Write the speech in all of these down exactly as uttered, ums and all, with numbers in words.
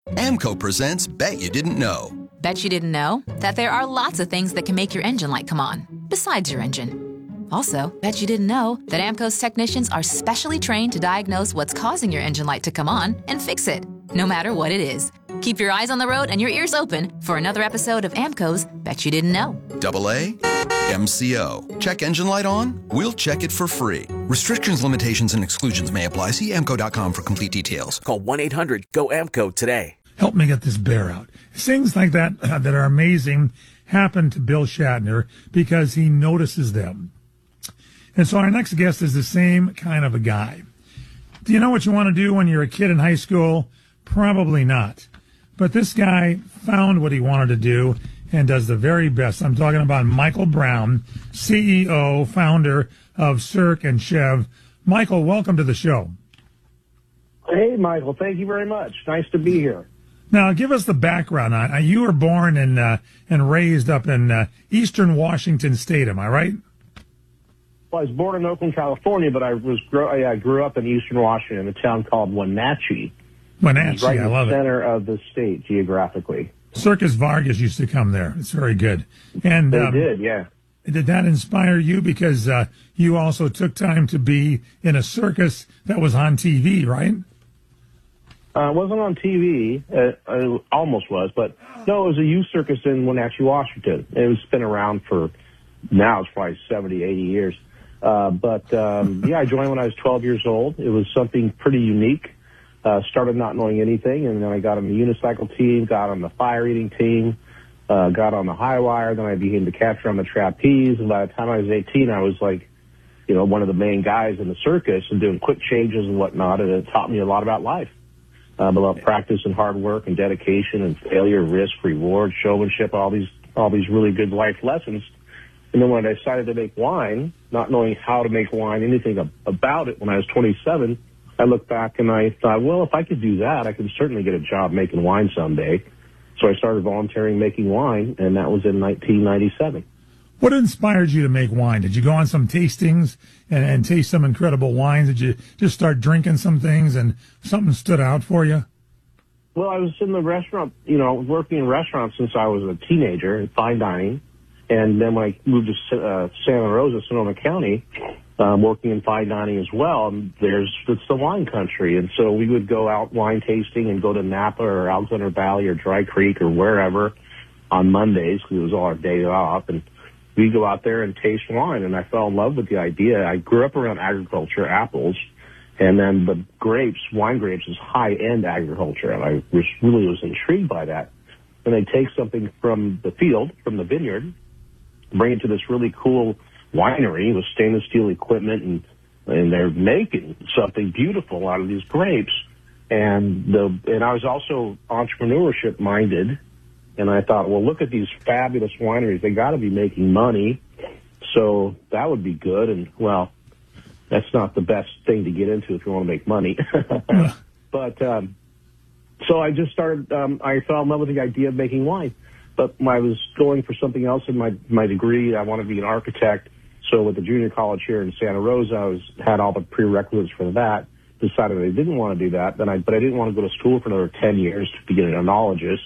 AMCO presents Bet You Didn't Know. Bet you didn't know that there are lots of things that can make your engine light come on, besides your engine. Also, bet you didn't know that AMCO's technicians are specially trained to diagnose what's causing your engine light to come on and fix it, no matter what it is. Keep your eyes on the road and your ears open for another episode of AMCO's Bet You Didn't Know. Double A, M C O. Check engine light on? We'll check it for free. Restrictions, limitations, and exclusions may apply. See amco dot com for complete details. Call one eight hundred G O A M C O today. Help me get this bear out. Things like that uh, that are amazing happen to Bill Shatner because he notices them. And so our next guest is the same kind of a guy. Do you know what you want to do when you're a kid in high school? Probably not. But this guy found what he wanted to do and does the very best. I'm talking about Michael Brown, C E O, founder of Cirque and Chev. Michael, welcome to the show. Hey, Michael. Thank you very much. Nice to be here. Now, give us the background on. Uh, you were born and uh, and raised up in uh, eastern Washington State, am I right? Well, I was born in Oakland, California, but I was grow- I grew up in eastern Washington, in a town called Wenatchee. Wenatchee, right I love in the it. center of the state geographically. Circus Vargas used to come there. It's very good. And They um, did, yeah. Did that inspire you because uh, you also took time to be in a circus that was on T V, right? Uh, it wasn't on T V. Uh, it almost was, but no, it was a youth circus in Wenatchee, Washington. It was been around for, now it's probably seventy, eighty years. Uh, but, um, yeah, I joined when I was twelve years old. It was something pretty unique. Uh, started not knowing anything, and then I got on the unicycle team, got on the fire eating team, uh, got on the high wire, then I became the catcher on the trapeze, and by the time I was eighteen, I was like, you know, one of the main guys in the circus and doing quick changes and whatnot, and it taught me a lot about life. Um, about practice and hard work and dedication and failure, risk, reward, showmanship, all these all these really good life lessons. And then when I decided to make wine, not knowing how to make wine, anything ab- about it, when I was twenty-seven, I looked back and I thought, well, if I could do that, I could certainly get a job making wine someday. So I started volunteering making wine, and that was in nineteen ninety-seven. What inspired you to make wine? Did you go on some tastings and, and taste some incredible wines? Did you just start drinking some things and something stood out for you? Well, I was in the restaurant, you know, working in restaurants since I was a teenager in fine dining. And then when I moved to uh, Santa Rosa, Sonoma County, um, working in fine dining as well, and there's, it's the wine country. And so we would go out wine tasting and go to Napa or Alexander Valley or Dry Creek or wherever on Mondays, because it was all our day off. And we go out there and taste wine, and I fell in love with the idea. I grew up around agriculture, apples, and then the grapes, wine grapes, is high-end agriculture, and I was, really was intrigued by that. And they take something from the field, from the vineyard, bring it to this really cool winery with stainless steel equipment, and and they're making something beautiful out of these grapes. And the and I was also entrepreneurship minded. And I thought, well, look at these fabulous wineries. They got to be making money. So that would be good. And, well, that's not the best thing to get into if you want to make money. But um, so I just started, um, I fell in love with the idea of making wine. But when I was going for something else in my, my degree, I wanted to be an architect. So with the junior college here in Santa Rosa, I was had all the prerequisites for that. Decided I didn't want to do that. Then I, but I didn't want to go to school for another ten years to be an enologist.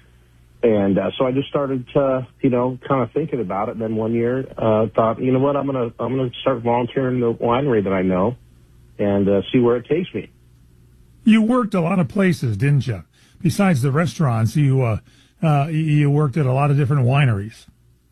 And uh, so I just started, uh, you know, kind of thinking about it. And then one year, uh, thought, you know what, I'm gonna I'm gonna start volunteering in the winery that I know, and uh, see where it takes me. You worked a lot of places, didn't you? Besides the restaurants, you uh, uh, you worked at a lot of different wineries.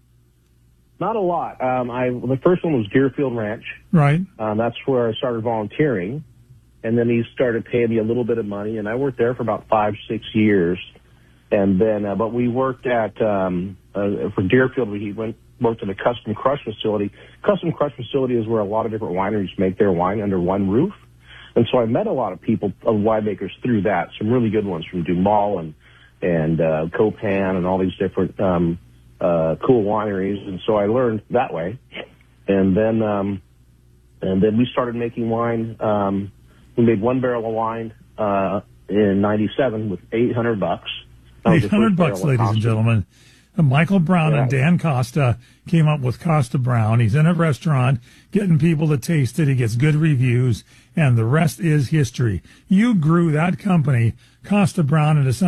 Not a lot. Um, I the first one was Deerfield Ranch. Right. Um, that's where I started volunteering, and then he started paying me a little bit of money, and I worked there for about five, six years. And then, uh, but we worked at, um, uh, for Deerfield, we went, worked at a custom crush facility. Custom crush facility is where a lot of different wineries make their wine under one roof. And so I met a lot of people, of winemakers through that. Some really good ones from Dumal and, and, uh, Copan and all these different, um, uh, cool wineries. And so I learned that way. And then, um, and then we started making wine. Um, we made one barrel of wine, uh, in ninety-seven with eight hundred bucks. eight hundred bucks, ladies and gentlemen. Michael Brown yeah. and Dan Costa came up with Costa Brown. He's in a restaurant getting people to taste it. He gets good reviews, and the rest is history. You grew that company, Costa Brown, into something